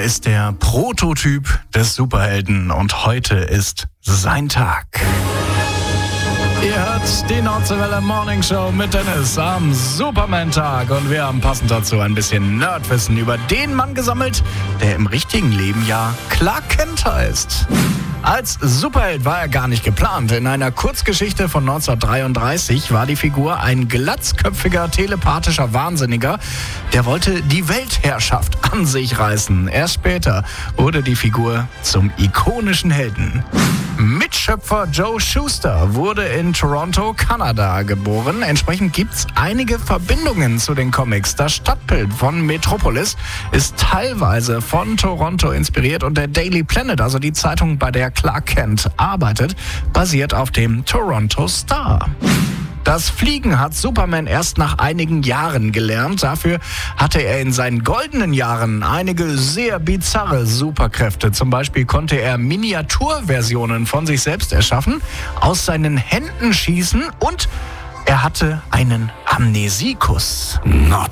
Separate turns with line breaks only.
Er ist der Prototyp des Superhelden und heute ist sein Tag. Ihr hört die Nordseewelle Morning Show mit Dennis am Superman-Tag und wir haben passend dazu ein bisschen Nerdwissen über den Mann gesammelt, der im richtigen Leben ja Clark Kent heißt. Als Superheld war er gar nicht geplant. In einer Kurzgeschichte von 1933 war die Figur ein glatzköpfiger, telepathischer Wahnsinniger, der wollte die Weltherrschaft an sich reißen. Erst später wurde die Figur zum ikonischen Helden. Mitschöpfer Joe Shuster wurde in Toronto, Kanada geboren. Entsprechend gibt's einige Verbindungen zu den Comics. Das Stadtbild von Metropolis ist teilweise von Toronto inspiriert und der Daily Planet, also die Zeitung, bei der Clark Kent arbeitet, basiert auf dem Toronto Star. Das Fliegen hat Superman erst nach einigen Jahren gelernt. Dafür hatte er in seinen goldenen Jahren einige sehr bizarre Superkräfte. Zum Beispiel konnte er Miniaturversionen von sich selbst erschaffen, aus seinen Händen schießen und er hatte einen Amnesikus.
Not